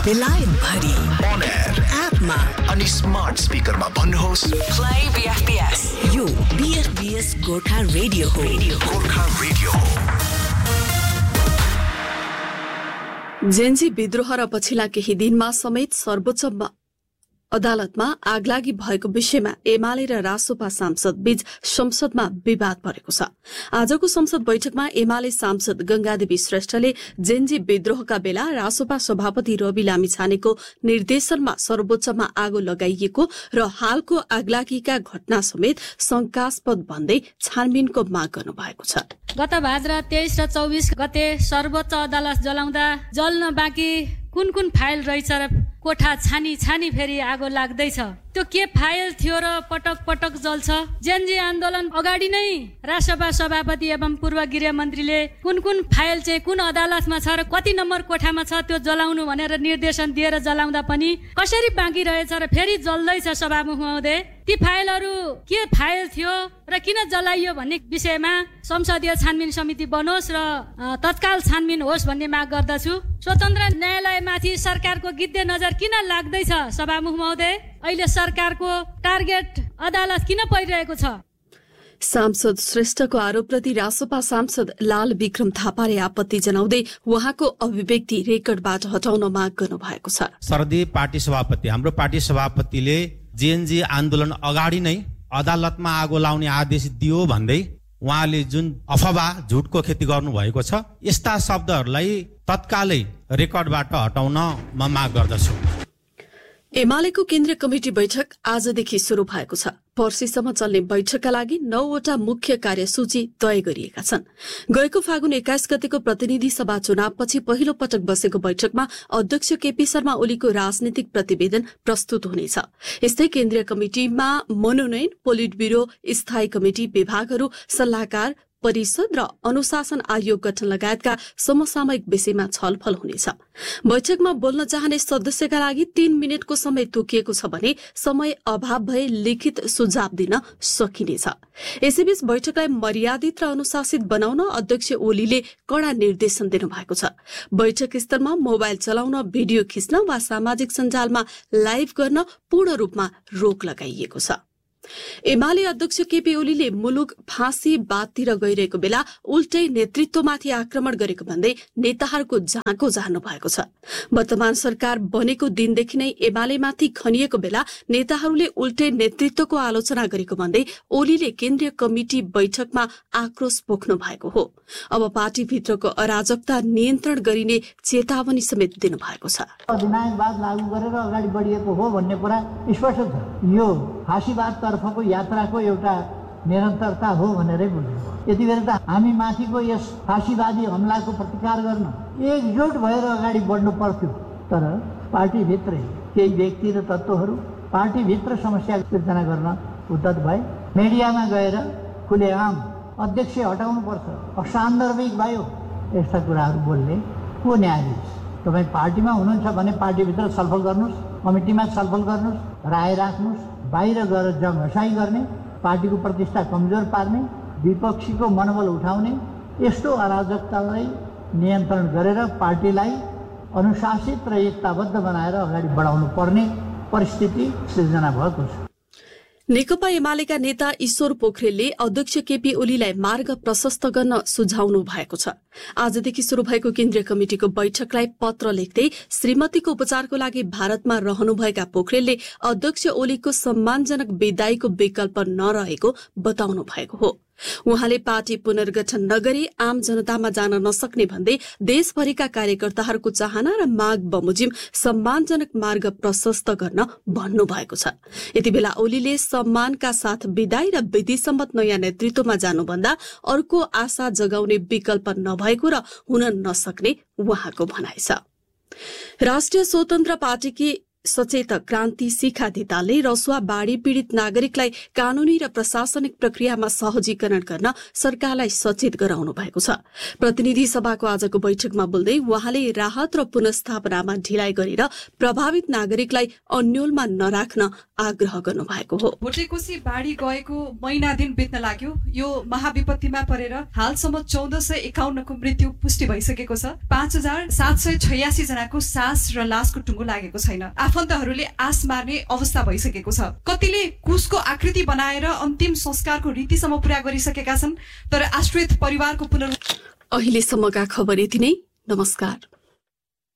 बेलायत भरि on air एपमा अनि स्मार्ट स्पिकरमा भन्नुहोस् प्ले बीएफबीएस। यो बीएफबीएस गोर्खा रेडियो हो। गोर्खा रेडियो हो। जेन्जी विद्रोह र पछिल्ला केही दिनमा समेत सर्वोच्च अदालतमा आगलागी भएको विषयमा एमाले र रासोपा सांसद बीच संसदमा विवाद परेको छ। आजको संसद बैठकमा एमाले सांसद गंगादेवी श्रेष्ठले जेन्जी विद्रोहका बेला रासोपा सभापति रवि लामिछानेको निर्देशनमा सर्वोच्चमा आगो लगाइएको र हालको आगलागीका घटना समेत शंकास्पद भन्दै छानबिनको माग गर्नुभएको छ। गत भाद्र 23 र 24 गते सर्वोच्च अदालत जलाउँदा जल्न बाँकी कुन कुन फाइल रहेछ र कोठा छानी फेरि आगो लाग्दैछ। त्यो के फाइल थियो र पटक पटक जल्छ? जेन्जी आन्दोलन अगाडि नै राष्ट्रसभा सभापति एवं पूर्व गृह मन्त्रीले कुन कुन फाइल चाहिँ कुन अदालतमा छ र कति नम्बर कोठामा छ त्यो जलाउनु भनेर निर्देशन दिएर जलाउँदा पनि कसरी बाँकी रहेछ र फेरि जल्दैछ। सभामुख महोदय, ती फाइलहरू के फाइल थियो र किन जलाइयो भन्ने विषयमा संसदीय छानबिन समिति बनोस् र तत्काल छानबिन होस् भन्ने माग गर्दछु। स्वतन्त्र न्यायालयमाथि सरकारको गिद्धे नजर किन लाग्दैछ? सभामुख महोदय, अहिले सरकारको टार्गेट अदालत किन परिरहेको छ? सांसद श्रेष्ठको आरोपप्रति रासोपा सांसद लाल विक्रम थापाले आपत्ति जनाउँदै उहाँको अभिव्यक्ति रेकर्डबाट हटाउन माग गर्नुभएको छ। सरदी पार्टी सभापति, हाम्रो पार्टी सभापतिले जेएनजी आन्दोलन अगाडि नै अदालतमा आगो लाउने आदेश दियो भन्दै उहाँले जुन अफवाह झुटको खेती गर्नु भएको छ, यस्ता शब्दहरूलाई तत्कालै रेकर्डबाट हटाउन म माग गर्दछु। एमालेको केन्द्रीय कमिटी बैठक आजदेखि शुरू भएको छ। पर्सिसम्म चल्ने बैठकका लागि 9 वटा मुख्य कार्यसूची तय गरिएका छन्। गएको फागुन 21 गतेको प्रतिनिधि सभा चुनावपछि पहिलो पटक बसेको बैठकमा अध्यक्ष केपी शर्मा ओलीको राजनीतिक प्रतिवेदन प्रस्तुत हुनेछ। यस्तै केन्द्रीय कमिटिमा मनोनयन, पोलिट ब्यूरो, स्थायी कमिटी, विभागहरू, सल्लाहकार परिषद र अनुशासन आयोग गठन लगायतका समसामयिक विषयमा छलफल हुनेछ। बैठकमा बोल्न चाहने सदस्यका लागि 3 मिनटको समय तोकिएको छ भने समय अभाव भए लिखित सुझाव दिन सकिनेछ। यसैबीच बैठकलाई मर्यादित र अनुशासित बनाउन अध्यक्ष ओलीले कड़ा निर्देशन दिनुभएको छ। बैठक स्थलमा मोबाइल चलाउन, भिडियो खिच्न वा सामाजिक सञ्जालमा लाइभ गर्न पूर्ण रूपमा रोक लगाइएको छ। एमाले अध्यक्ष केपी ओलीले मुलुक फाँसी बाततिर गइरहेको बेला उल्टै नेतृत्वमाथि आक्रमण गरेको भन्दै नेताहरूको झाँको जान्नु भएको छ। वर्तमान सरकार बनेको दिनदेखि नै एमालेमाथि खनिएको बेला नेताहरूले उल्टै नेतृत्वको आलोचना गरेको भन्दै ओलीले केन्द्रीय कमिटी बैठकमा आक्रोश पोख्नु भएको हो। अब पार्टीभित्रको अराजकता नियन्त्रण गरिने चेतावनी समेत दिनुभएको छ। अधिनायकवाद लागू गरेर अगाडि बढिएको हो भन्ने कुरा स्पष्ट छ। यो फाँसीवाद तर्फको यात्राको एउटा निरन्तरता हो भनेरै बुझ्नु। यति बेला त हामी माथिको यस फाँसीवादी हमलाको प्रतिकार गर्न एकजुट भएर अगाडि बढ्नु पर्थ्यो। तर पार्टीभित्रै केही व्यक्ति र तत्त्वहरू पार्टीभित्र समस्या सिर्जना गर्न उद्यत भए। मिडियामा गएर खुलेआम अध्यक्ष हटाउनुपर्छ, असान्दर्भिक भयो, यस्ता कुराहरू बोल्ने को न्यायाधीश? तपाईँ पार्टीमा हुनुहुन्छ भने पार्टीभित्र छलफल गर्नुहोस्, कमिटीमा छलफल गर्नुहोस्, राय राख्नुहोस्। बाहिर गएर जङ्घसाई गर्ने, पार्टीको प्रतिष्ठा कमजोर पार्ने, विपक्षीको मनोबल उठाउने यस्तो अराजकतालाई नियन्त्रण गरेर पार्टीलाई अनुशासित र एकताबद्ध बनाएर अगाडि बढाउनु पर्ने परिस्थिति सिर्जना भएको छ। नेकपा एमालेका नेता ईश्वर पोखरेलले अध्यक्ष केपी ओलीलाई मार्ग प्रशस्त गर्न सुझाउनु भएको छ। आजदेखि शुरू भएको केन्द्रीय कमिटिको बैठकलाई पत्र लेख्दै श्रीमतीको उपचारको लागि भारतमा रहनुभएका पोखरेलले अध्यक्ष ओलीको सम्मानजनक विदाईको विकल्प नरहेको बताउनु भएको हो। उहाँले पार्टी पुनर्गठन नगरी आम जनतामा जान नसक्ने भन्दै देशभरिका कार्यकर्ताहरूको चाहना र माग बमोजिम सम्मानजनक मार्ग प्रशस्त गर्न भन्नुभएको छ। यति बेला ओलीले सम्मानका साथ विदाई र विधिसम्मत नयाँ नेतृत्वमा जानुभन्दा अर्को आशा जगाउने विकल्प नभएको र हुन नसक्ने उहाँको भनाइ छ। राष्ट्रिय स्वतन्त्र पार्टीकी सचेतक क्रान्ति शिखा धितालले रसुवा बाढ़ी पीड़ित नागरिकलाई कानूनी र प्रशासनिक प्रक्रियामा सहजीकरण गर्न सरकारलाई सचेत गराउनु भएको छ। प्रतिनिधि सभाको आजको बैठकमा बोल्दै उहाँले राहत र पुनर्स्थापनामा ढिलाइ गरेर प्रभावित नागरिकलाई अन्योलमा नराख्न आग्रह गर्नु भएको हो। भोटेकोशी बाढ़ी गएको महिना दिन बित्न लाग्यो। यो महाविपत्तिमा परेर हालसम्म 1451 को मृत्यु पुष्टि भइसकेको छ। 5786 जनाको सास र लासको टुङ्गो लागेको छैन। आफन्तहरूले आस मार्ने अवस्था भइसकेको छ। कतिले कुशको आकृति बनाएर अन्तिम संस्कारको रीतिसम्म पूरा गरिसकेका छन्, तर आश्रित परिवारको अहिलेसम्मका खबर यति नै। नमस्कार।